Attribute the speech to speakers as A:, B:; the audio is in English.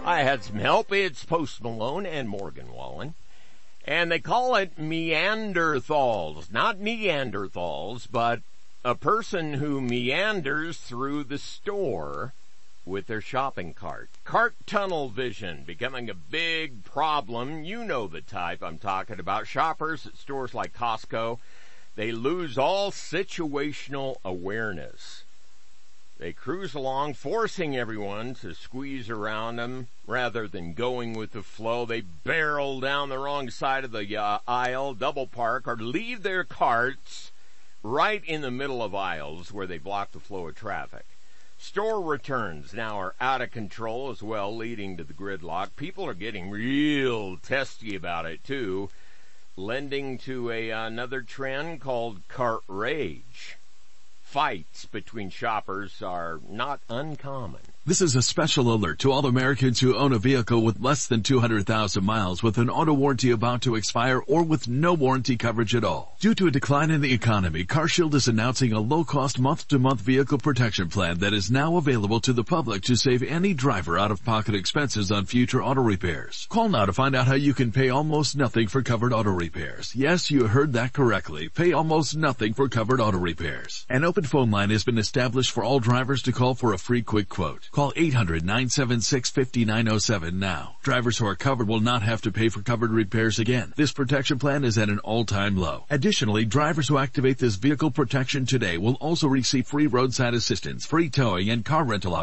A: I had some help. It's Post Malone and Morgan Wallen. And they call it Meanderthals. Not Neanderthals, but a person who meanders through the store with their shopping cart. Cart tunnel vision becoming a big problem. You know the type I'm talking about. Shoppers at stores like Costco, they lose all situational awareness. They cruise along, forcing everyone to squeeze around them rather than going with the flow. They barrel down the wrong side of the aisle, double park, or leave their carts right in the middle of aisles where they block the flow of traffic. Store returns now are out of control as well, leading to the gridlock. People are getting real testy about it, too, lending to another trend called cart rage. Fights between shoppers are not uncommon.
B: This is a special alert to all Americans who own a vehicle with less than 200,000 miles with an auto warranty about to expire or with no warranty coverage at all. Due to a decline in the economy, CarShield is announcing a low-cost month-to-month vehicle protection plan that is now available to the public to save any driver out-of-pocket expenses on future auto repairs. Call now to find out how you can pay almost nothing for covered auto repairs. Yes, you heard that correctly. Pay almost nothing for covered auto repairs. An open phone line has been established for all drivers to call for a free quick quote. Call 800-976-5907 now. Drivers who are covered will not have to pay for covered repairs again. This protection plan is at an all-time low. Additionally, drivers who activate this vehicle protection today will also receive free roadside assistance, free towing, and car rental options.